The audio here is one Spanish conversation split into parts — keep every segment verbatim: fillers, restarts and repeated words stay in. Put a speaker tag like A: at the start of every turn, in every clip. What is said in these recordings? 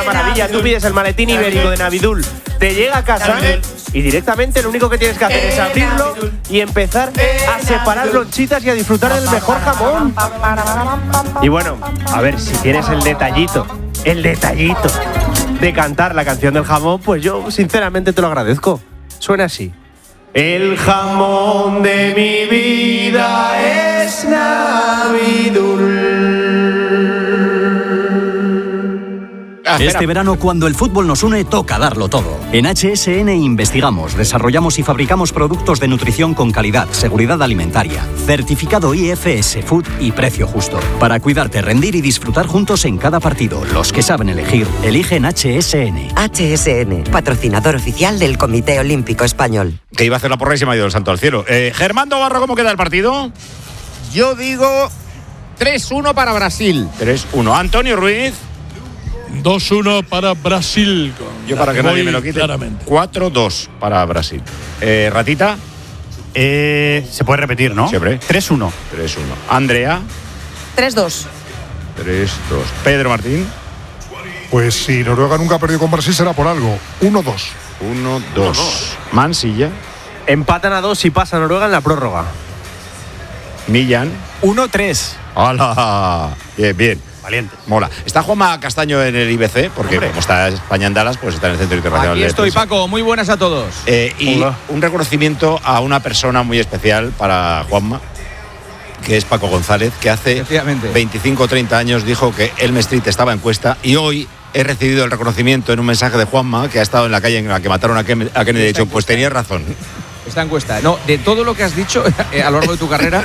A: maravilla. Tú pides el maletín ibérico de Navidul, te llega a casa y directamente lo único que tienes que hacer es abrirlo y empezar a separar lonchitas y a disfrutar del mejor jamón. Y bueno, a ver, si tienes el detallito, el detallito de cantar la canción del jamón, pues yo sinceramente te lo agradezco. Suena así. El jamón de mi vida es Navidul.
B: Este verano, cuando el fútbol nos une, toca darlo todo. En H S N investigamos, desarrollamos y fabricamos productos de nutrición con calidad, seguridad alimentaria, certificado I F S Food y precio justo. Para cuidarte, rendir y disfrutar juntos en cada partido. Los que saben elegir, eligen H S N.
C: H S N, patrocinador oficial del Comité Olímpico Español.
D: Que iba a hacer la porra y se me ha ido el santo al cielo. Eh, Germán Barro, ¿cómo queda el partido?
E: Yo digo tres uno para Brasil.
D: tres uno. Antonio Ruiz.
F: dos uno para Brasil.
D: Yo para que nadie me lo quite. cuatro dos para Brasil. Eh, Ratita.
G: Eh, se puede repetir, ¿no?
D: Siempre.
G: tres uno.
D: tres uno. Andrea.
H: tres dos.
D: tres dos. Pedro Martín.
I: Pues si Noruega nunca ha perdido con Brasil será por algo. uno dos.
D: uno dos. Mansilla.
A: Empatan a dos y pasa Noruega en la prórroga.
D: Millán.
G: uno tres.
D: ¡Hala! Bien, bien.
G: Valiente.
D: Mola. ¿Está Juanma Castaño en el I B C? Porque Hombre. como está España en Dallas, pues está en el Centro Internacional.
E: Aquí estoy, Paco. Muy buenas a todos.
D: Eh, y Hola. Un reconocimiento a una persona muy especial para Juanma, que es Paco González, que hace veinticinco o treinta años dijo que Elm Street estaba en cuesta, y hoy he recibido el reconocimiento en un mensaje de Juanma, que ha estado en la calle en la que mataron a Kennedy. Ha dicho, pues tenía razón.
E: Esta encuesta. No, de todo lo que has dicho eh, a lo largo de tu carrera,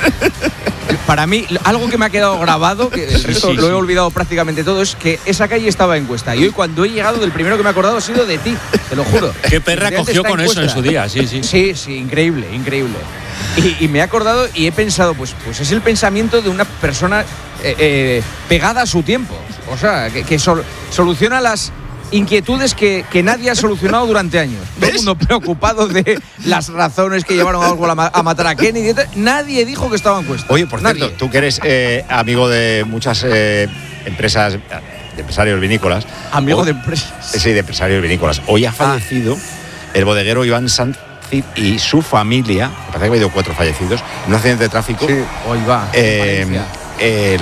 E: para mí, algo que me ha quedado grabado, que el resto sí, sí, lo he olvidado prácticamente todo, es que esa calle estaba en encuesta. Y hoy, cuando he llegado, del primero que me he acordado ha sido de ti, te lo juro.
F: Qué perra cogió con eso en su día, sí, sí.
E: Sí, sí, increíble, increíble. Y, y me he acordado y he pensado, pues, pues es el pensamiento de una persona eh, eh, pegada a su tiempo. O sea, que, que sol, soluciona las inquietudes que, que nadie ha solucionado durante años. ¿Ves? Todo el mundo preocupado de las razones que llevaron a, algo a, a matar a Kennedy. Nadie dijo que estaba en cuesta.
D: Oye, por nadie. Cierto, tú que eres eh, amigo de muchas eh, empresas, de empresarios vinícolas.
E: Amigo
D: o,
E: de empresas.
D: Sí, de empresarios vinícolas. Hoy ha fallecido ah. el bodeguero Iván Sanz y su familia. Me parece que ha habido cuatro fallecidos en un accidente de tráfico.
E: Sí, hoy va.
D: Eh, El,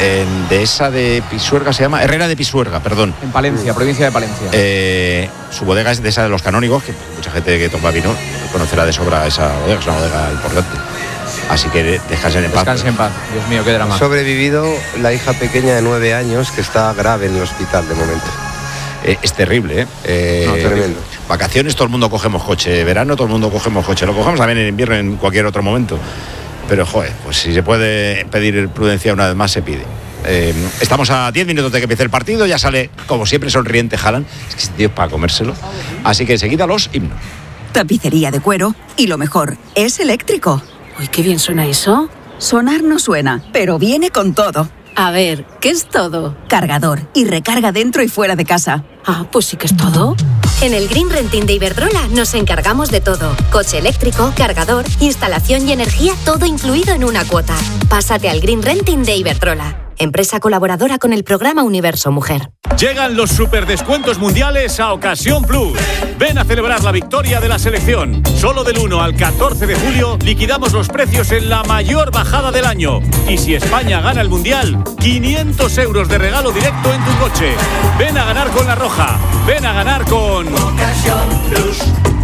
D: el de esa de Pisuerga se llama Herrera de Pisuerga, perdón.
E: En Palencia, provincia de Palencia.
D: Eh, su bodega es de esa de los canónigos, que mucha gente que toma vino conocerá de sobra esa bodega, es una bodega importante. Así que descansen en paz.
E: Descansen en paz, Dios mío, qué drama.
J: Ha sobrevivido la hija pequeña de nueve años, que está grave en el hospital de momento.
D: Eh, es terrible, ¿eh? eh
J: no, tremendo.
D: Vacaciones, todo el mundo cogemos coche. Verano, todo el mundo cogemos coche. Lo cogemos también en invierno, en cualquier otro momento. Pero, joder, pues si se puede pedir prudencia una vez más, se pide. Eh, estamos a diez minutos de que empiece el partido. Ya sale, como siempre, sonriente Haaland. Es que este tío es para comérselo. Así que enseguida los himnos.
K: Tapicería de cuero. Y lo mejor, es eléctrico.
L: Uy, qué bien suena eso.
K: Sonar no suena, pero viene con todo.
L: A ver, ¿qué es todo?
K: Cargador y recarga dentro y fuera de casa.
L: Ah, pues sí que es todo.
M: En el Green Renting de Iberdrola nos encargamos de todo. Coche eléctrico, cargador, instalación y energía, todo incluido en una cuota. Pásate al Green Renting de Iberdrola, empresa colaboradora con el programa Universo Mujer.
N: Llegan los superdescuentos mundiales a Ocasión Plus. Ven a celebrar la victoria de la selección. Solo del uno al catorce de julio liquidamos los precios en la mayor bajada del año. Y si España gana el mundial, quinientos euros de regalo directo en tu coche. Ven a ganar con La Roja. Ven a ganar con Ocasión Plus.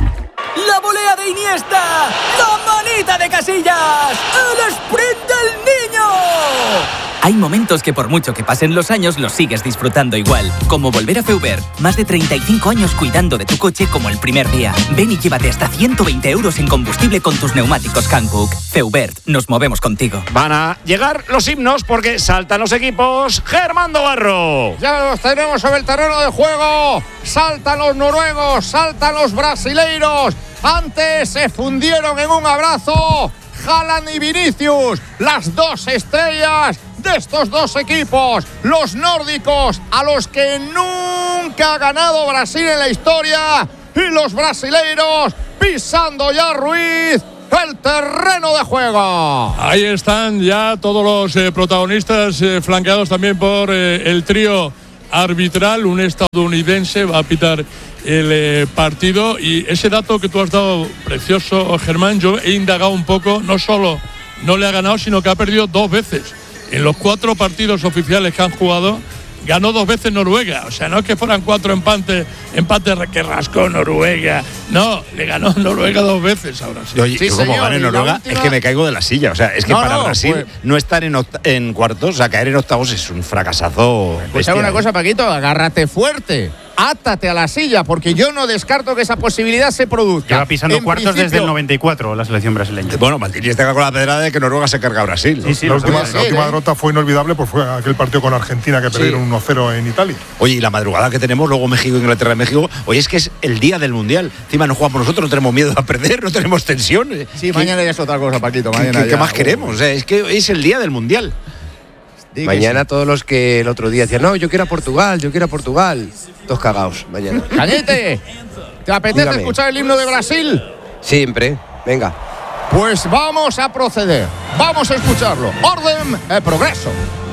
O: La volea de Iniesta, la manita de Casillas, el sprint del niño.
P: Hay momentos que por mucho que pasen los años los sigues disfrutando igual, como volver a Feubert. Más de treinta y cinco años cuidando de tu coche como el primer día. Ven y llévate hasta ciento veinte euros en combustible con tus neumáticos Hankook. Feubert, nos movemos contigo.
D: Van a llegar los himnos porque saltan los equipos. Germán Barro.
E: Ya los tenemos sobre el terreno de juego. Saltan los noruegos, saltan los brasileiros. Antes se fundieron en un abrazo Haaland y Vinicius, las dos estrellas de estos dos equipos, los nórdicos, a los que nunca ha ganado Brasil en la historia, y los brasileiros pisando ya Ruiz el terreno de juego.
F: Ahí están ya todos los eh, protagonistas, eh, flanqueados también por eh, el trío arbitral, un estadounidense va a pitar el eh, partido. Y ese dato que tú has dado, precioso, Germán, yo he indagado un poco. No solo no le ha ganado, sino que ha perdido dos veces. En los cuatro partidos oficiales que han jugado, ganó dos veces Noruega. O sea, no es que fueran cuatro empates, empates que rascó Noruega. No, le ganó Noruega dos veces ahora sí.
D: Oye,
F: sí,
D: yo como gane Noruega, última... es que me caigo de la silla. O sea, es que no, para no, Brasil pues... no estar en, en cuartos, o sea, caer en octavos es un fracasazo.
E: Pues hago una cosa, Paquito, agárrate fuerte. Átate a la silla, porque yo no descarto que esa posibilidad se produzca.
G: Lleva pisando en cuartos principio... desde el noventa y cuatro la selección brasileña.
D: Bueno, Maldini está con la pedrada de que Noruega se carga a Brasil, ¿no?
I: Sí, sí, la última, la última ¿eh? derrota fue inolvidable, pues fue aquel partido con Argentina que sí. perdieron uno cero en Italia.
D: Oye, y la madrugada que tenemos, luego México, Inglaterra y México, oye, es que es el día del Mundial. Encima no jugamos nosotros, no tenemos miedo a perder, no tenemos tensión.
E: Sí, mañana ya es otra cosa, Paquito. Mañana
D: ¿Qué, ya, ¿qué más uh, queremos? O sea, es que es el día del Mundial.
J: Dí mañana sí. Todos los que el otro día decían, no, yo quiero a Portugal, yo quiero a Portugal. Todos cagaos, mañana.
E: Cañete, ¿te apetece Dígame. escuchar el himno de Brasil?
J: Siempre, venga.
E: Pues vamos a proceder, vamos a escucharlo. Orden e progreso.